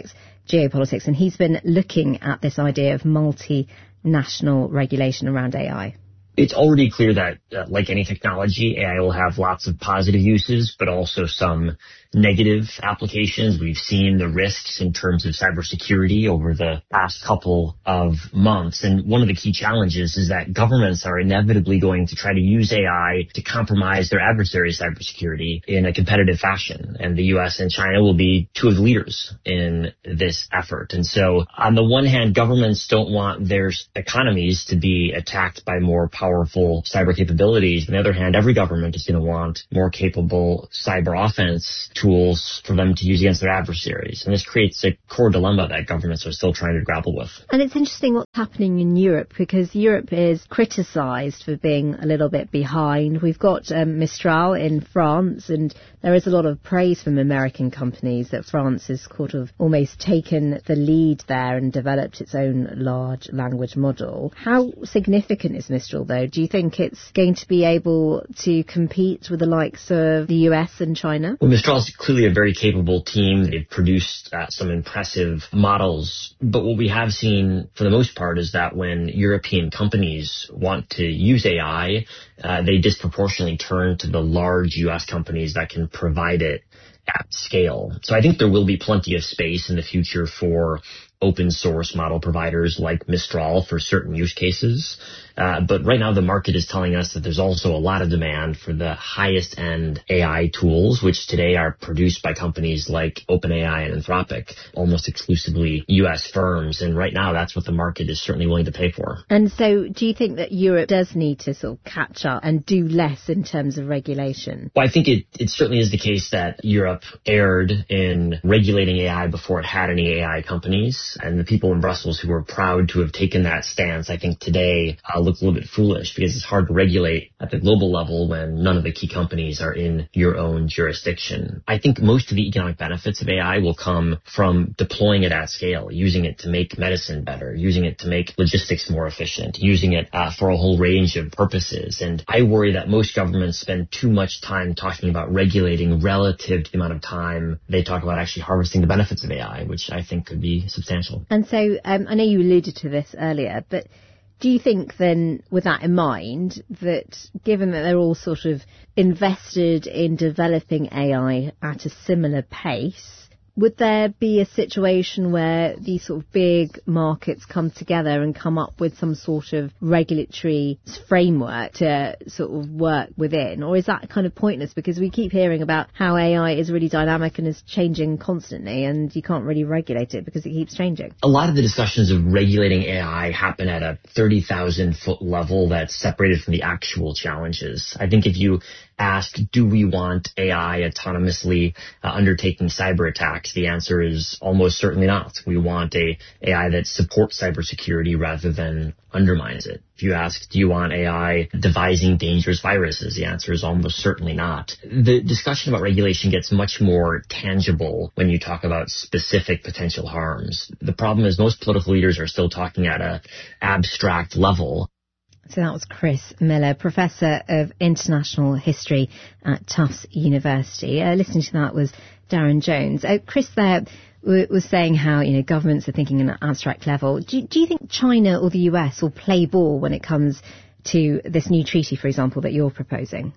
geopolitics, and he's been looking at this idea of multinational regulation around AI. It's already clear that, like any technology, AI will have lots of positive uses, but also some negative applications. We've seen the risks in terms of cybersecurity over the past couple of months. And one of the key challenges is that governments are inevitably going to try to use AI to compromise their adversaries' cybersecurity in a competitive fashion. And the U.S. and China will be two of the leaders in this effort. And so on the one hand, governments don't want their economies to be attacked by more powerful cyber capabilities. On the other hand, every government is going to want more capable cyber offense tools for them to use against their adversaries. And this creates a core dilemma that governments are still trying to grapple with. And it's interesting what's happening in Europe, because Europe is criticised for being a little bit behind. We've got Mistral in France, and there is a lot of praise from American companies that France has sort of almost taken the lead there and developed its own large language model. How significant is Mistral, though? Do you think it's going to be able to compete with the likes of the US and China? Well, Mistral is clearly a very capable team. They've produced some impressive models. But what we have seen for the most part is that when European companies want to use AI, they disproportionately turn to the large US companies that can provide it at scale. So I think there will be plenty of space in the future for open source model providers like Mistral for certain use cases. But right now the market is telling us that there's also a lot of demand for the highest end AI tools, which today are produced by companies like OpenAI and Anthropic, almost exclusively US firms. And right now that's what the market is certainly willing to pay for. And so do you think that Europe does need to sort of catch up and do less in terms of regulation? Well, I think it certainly is the case that Europe erred in regulating AI before it had any AI companies. And the people in Brussels who were proud to have taken that stance, I think today look a little bit foolish, because it's hard to regulate at the global level when none of the key companies are in your own jurisdiction. I think most of the economic benefits of AI will come from deploying it at scale, using it to make medicine better, using it to make logistics more efficient, using it for a whole range of purposes. And I worry that most governments spend too much time talking about regulating relative to the amount of time they talk about actually harvesting the benefits of AI, which I think could be substantial. And so I know you alluded to this earlier, but do you think then, with that in mind, that given that they're all sort of invested in developing AI at a similar pace, would there be a situation where these sort of big markets come together and come up with some sort of regulatory framework to sort of work within? Or is that kind of pointless, because we keep hearing about how AI is really dynamic and is changing constantly, and you can't really regulate it because it keeps changing? A lot of the discussions of regulating AI happen at a 30,000-foot level that's separated from the actual challenges. I think if you ask, do we want AI autonomously undertaking cyber attacks? The answer is almost certainly not. We want a AI that supports cybersecurity rather than undermines it. If you ask, do you want AI devising dangerous viruses? The answer is almost certainly not. The discussion about regulation gets much more tangible when you talk about specific potential harms. The problem is most political leaders are still talking at an abstract level. So that was Chris Miller, Professor of International History at Tufts University. Listening to that was Darren Jones. Chris there was saying how, governments are thinking on an abstract level. Do you think China or the US will play ball when it comes to this new treaty, for example, that you're proposing?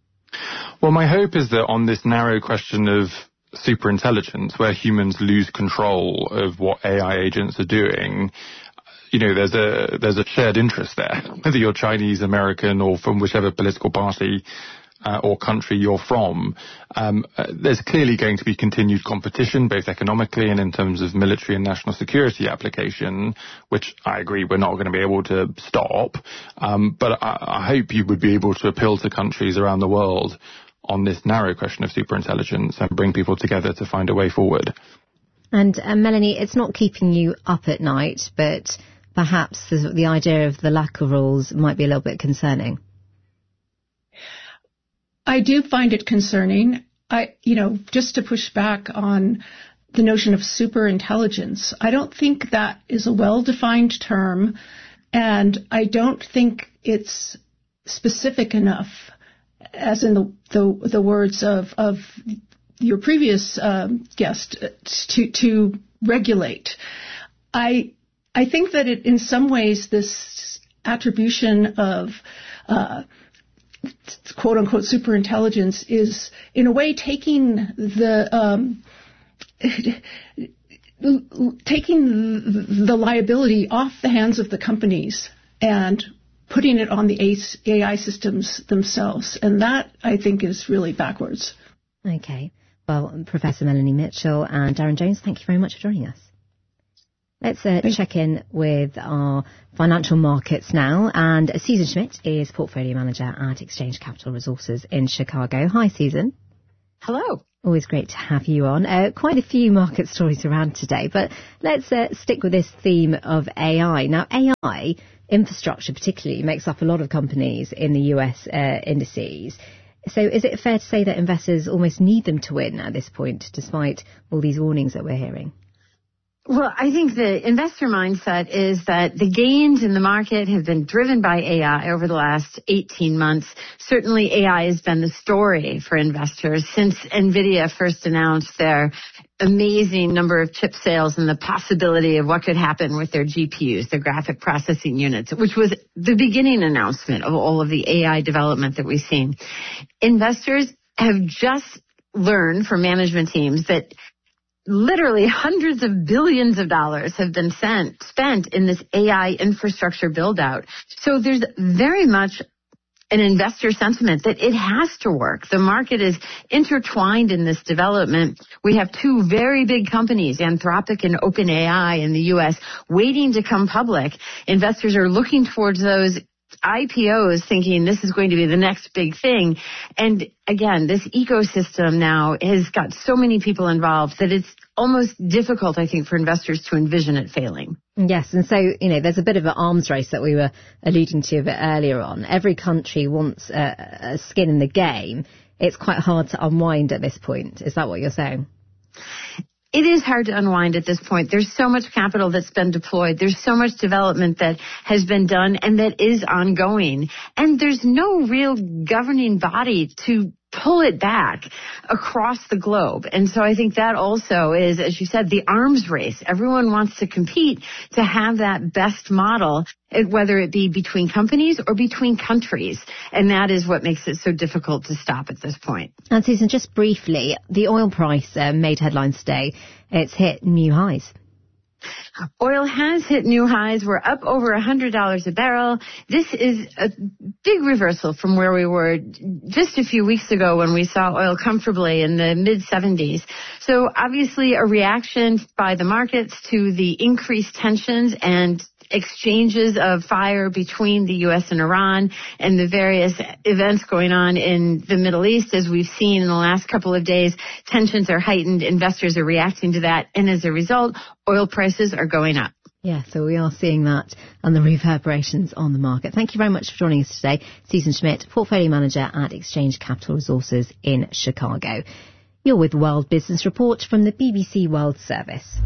Well, my hope is that on this narrow question of superintelligence, where humans lose control of what AI agents are doing, there's a shared interest there, whether you're Chinese, American, or from whichever political party or country you're from. There's clearly going to be continued competition, both economically and in terms of military and national security application, which I agree we're not going to be able to stop. But I hope you would be able to appeal to countries around the world on this narrow question of superintelligence and bring people together to find a way forward. And Melanie, it's not keeping you up at night, but perhaps the idea of the lack of rules might be a little bit concerning. I do find it concerning. Just to push back on the notion of superintelligence, I don't think that is a well-defined term, and I don't think it's specific enough, as in the words of your previous guest to regulate. I think that in some ways this attribution of quote unquote superintelligence is in a way taking the liability off the hands of the companies and putting it on the AI systems themselves. And that, I think, is really backwards. Okay. Well, Professor Melanie Mitchell and Darren Jones, thank you very much for joining us. Let's check in with our financial markets now. And Susan Schmidt is Portfolio Manager at Exchange Capital Resources in Chicago. Hi, Susan. Hello. Always great to have you on. Quite a few market stories around today, but let's stick with this theme of AI. Now, AI infrastructure particularly makes up a lot of companies in the US indices. So is it fair to say that investors almost need them to win at this point, despite all these warnings that we're hearing? Well, I think the investor mindset is that the gains in the market have been driven by AI over the last 18 months. Certainly AI has been the story for investors since NVIDIA first announced their amazing number of chip sales and the possibility of what could happen with their GPUs, their graphic processing units, which was the beginning announcement of all of the AI development that we've seen. Investors have just learned from management teams that literally hundreds of billions of dollars have been spent in this AI infrastructure build out. So there's very much an investor sentiment that it has to work. The market is intertwined in this development. We have two very big companies, Anthropic and OpenAI in the U.S., waiting to come public. Investors are looking towards those IPOs thinking this is going to be the next big thing. And again, this ecosystem now has got so many people involved that it's almost difficult, I think, for investors to envision it failing. Yes, and so, there's a bit of an arms race that we were alluding to a bit earlier on. Every country wants a skin in the game. It's quite hard to unwind at this point. Is that what you're saying? It is hard to unwind at this point. There's so much capital that's been deployed. There's so much development that has been done and that is ongoing. And there's no real governing body to pull it back across the globe. And so I think that also is, as you said, the arms race. Everyone wants to compete to have that best model, whether it be between companies or between countries. And that is what makes it so difficult to stop at this point. And Susan, just briefly, the oil price made headlines today. It's hit new highs. Oil has hit new highs. We're up over $100 a barrel. This is a big reversal from where we were just a few weeks ago when we saw oil comfortably in the mid-70s. So obviously a reaction by the markets to the increased tensions and exchanges of fire between the U.S. and Iran and the various events going on in the Middle East. As we've seen in the last couple of days, tensions are heightened. Investors are reacting to that. And as a result, oil prices are going up. Yeah, so we are seeing that and the reverberations on the market. Thank you very much for joining us today. Susan Schmidt, Portfolio Manager at Exchange Capital Resources in Chicago. You're with World Business Report from the BBC World Service.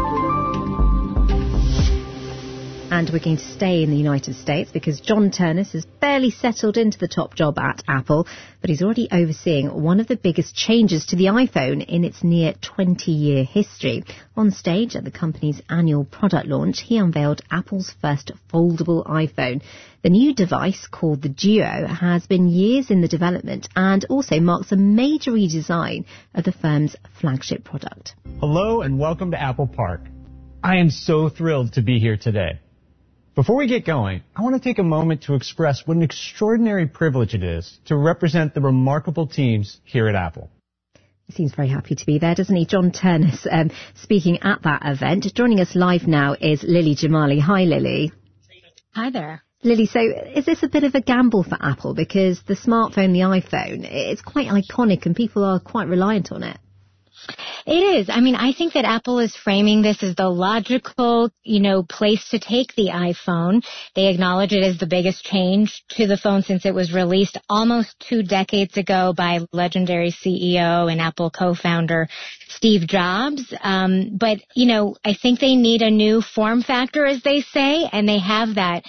And we're going to stay in the United States because John Ternus has barely settled into the top job at Apple, but he's already overseeing one of the biggest changes to the iPhone in its near 20-year history. On stage at the company's annual product launch, he unveiled Apple's first foldable iPhone. The new device, called the Duo, has been years in the development and also marks a major redesign of the firm's flagship product. Hello and welcome to Apple Park. I am so thrilled to be here today. Before we get going, I want to take a moment to express what an extraordinary privilege it is to represent the remarkable teams here at Apple. He seems very happy to be there, doesn't he? John Ternus speaking at that event. Joining us live now is Lily Jamali. Hi, Lily. Hi there. Lily, so is this a bit of a gamble for Apple? Because the smartphone, the iPhone, it's quite iconic and people are quite reliant on it. It is. I mean, I think that Apple is framing this as the logical, place to take the iPhone. They acknowledge it as the biggest change to the phone since it was released almost 2 decades ago by legendary CEO and Apple co-founder Steve Jobs. But, I think they need a new form factor, as they say, and they have that.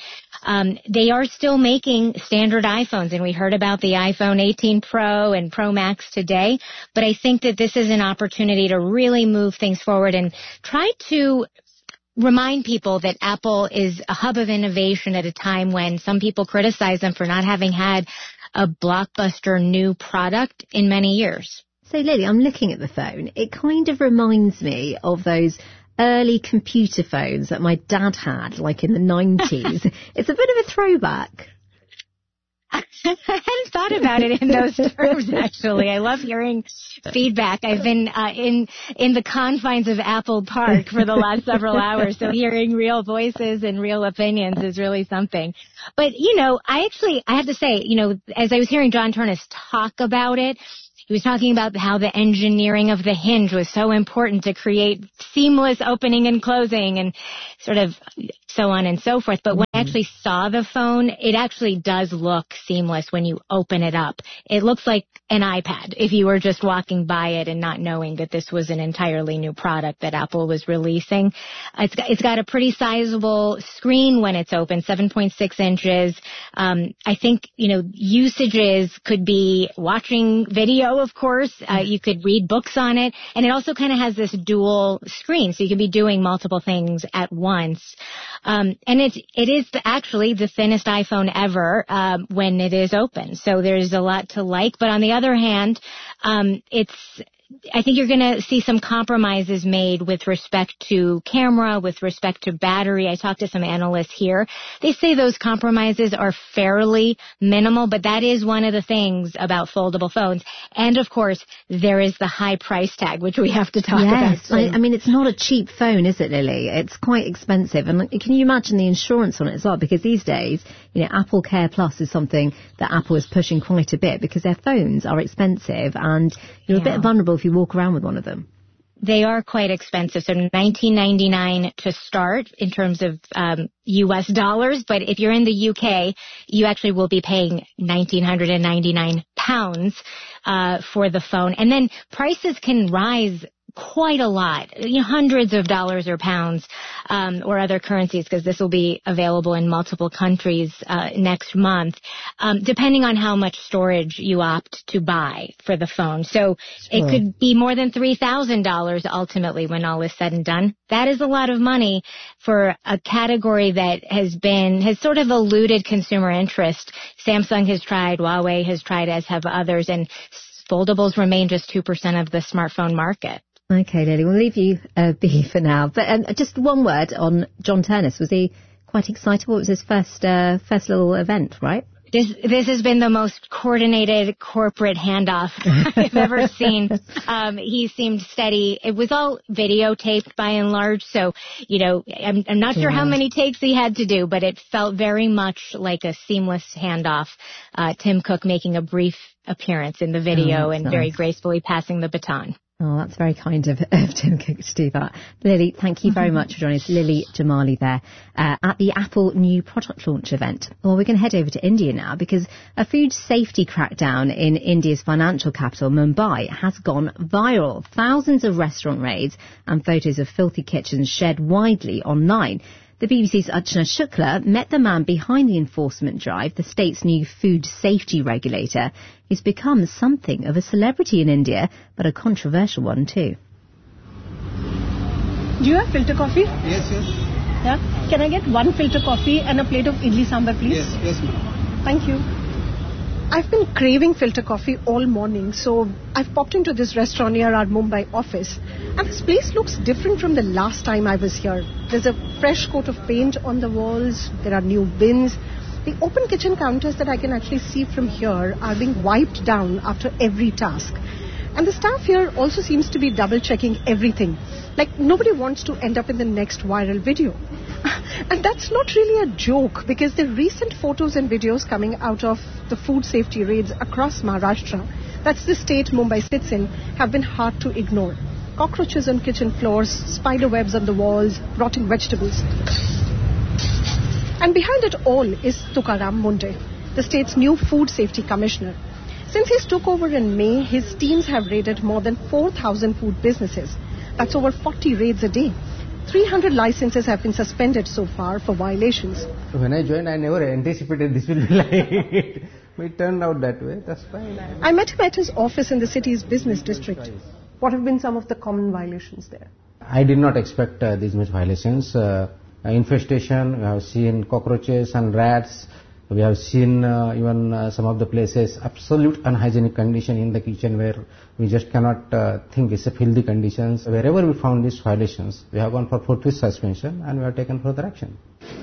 They are still making standard iPhones, and we heard about the iPhone 18 Pro and Pro Max today, but I think that this is an opportunity to really move things forward and try to remind people that Apple is a hub of innovation at a time when some people criticize them for not having had a blockbuster new product in many years. So, Lily, I'm looking at the phone. It kind of reminds me of those early computer phones that my dad had, like in the 90s. It's a bit of a throwback. I hadn't thought about it in those terms, actually. I love hearing feedback. I've been in the confines of Apple Park for the last several hours, so hearing real voices and real opinions is really something. But, I have to say, as I was hearing John Ternus talk about it, he was talking about how the engineering of the hinge was so important to create seamless opening and closing and sort of so on and so forth. But when I actually saw the phone, it actually does look seamless when you open it up. It looks like an iPad if you were just walking by it and not knowing that this was an entirely new product that Apple was releasing. It's got a pretty sizable screen when it's open, 7.6 inches. I think, usages could be watching video, of course. You could read books on it. And it also kind of has this dual screen, so you can be doing multiple things at once. And it is actually the thinnest iPhone ever when it is open. So there's a lot to like. But on the other hand, I think you're going to see some compromises made with respect to camera, with respect to battery. I talked to some analysts here. They say those compromises are fairly minimal, but that is one of the things about foldable phones. And, of course, there is the high price tag, which we have to talk about. I mean, it's not a cheap phone, is it, Lily? It's quite expensive. And can you imagine the insurance on it as well? Because these days, Apple Care Plus is something that Apple is pushing quite a bit because their phones are expensive and you're a bit vulnerable if you walk around with one of them. They are quite expensive. So $19.99 to start in terms of U.S. dollars. But if you're in the UK, you actually will be paying £1,999 for the phone. And then prices can rise quite a lot, hundreds of dollars or pounds or other currencies, because this will be available in multiple countries next month, depending on how much storage you opt to buy for the phone. So it could be more than $3,000 ultimately when all is said and done. That is a lot of money for a category that has sort of eluded consumer interest. Samsung has tried, Huawei has tried, as have others, and foldables remain just 2% of the smartphone market. Okay, Lily, we'll leave you be for now. But just one word on John Ternus. Was he quite excited? What was his first little event, right? This has been the most coordinated corporate handoff I've ever seen. He seemed steady. It was all videotaped by and large, so, I'm not sure how many takes he had to do, but it felt very much like a seamless handoff. Tim Cook making a brief appearance in the video and very gracefully passing the baton. Oh, that's very kind of Tim Cook to do that. Lily, thank you very much for joining us. Lily Jamali there at the Apple new product launch event. Well, we're going to head over to India now because a food safety crackdown in India's financial capital, Mumbai, has gone viral. Thousands of restaurant raids and photos of filthy kitchens shared widely online. The BBC's Archana Shukla met the man behind the enforcement drive, the state's new food safety regulator. He's become something of a celebrity in India, but a controversial one too. Do you have filter coffee? Yes. Yeah? Can I get one filter coffee and a plate of idli sambar, please? Yes, ma'am. Thank you. I've been craving filter coffee all morning, so I've popped into this restaurant near our Mumbai office. And this place looks different from the last time I was here. There's a fresh coat of paint on the walls. There are new bins. The open kitchen counters that I can actually see from here are being wiped down after every task. And the staff here also seems to be double-checking everything. Like nobody wants to end up in the next viral video. And that's not really a joke, because the recent photos and videos coming out of the food safety raids across Maharashtra, that's the state Mumbai sits in, have been hard to ignore. Cockroaches on kitchen floors, spider webs on the walls, rotting vegetables. And behind it all is Tukaram Munde, the state's new food safety commissioner. Since he took over in May, his teams have raided more than 4,000 food businesses. That's over 40 raids a day. 300 licenses have been suspended so far for violations. When I joined, I never anticipated this will be like it. It turned out that way. That's fine. I met him at his office in the city's business district. What have been some of the common violations there? I did not expect these much violations. Infestation, we have seen cockroaches and rats. We have seen even some of the places absolute unhygienic condition in the kitchen where we just cannot think it's a filthy conditions. Wherever we found these violations, we have gone for forthwith suspension and we have taken further action.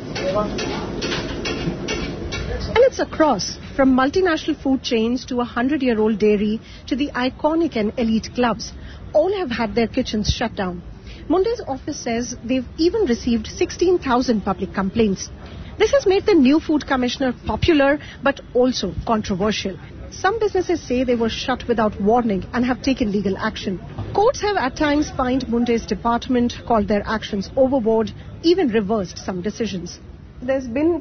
And it's across, from multinational food chains to a 100-year-old dairy to the iconic and elite clubs. All have had their kitchens shut down. Munde's office says they've even received 16,000 public complaints. This has made the new food commissioner popular but also controversial. Some businesses say they were shut without warning and have taken legal action. Courts have at times fined Munde's department, called their actions overboard, even reversed some decisions. There's been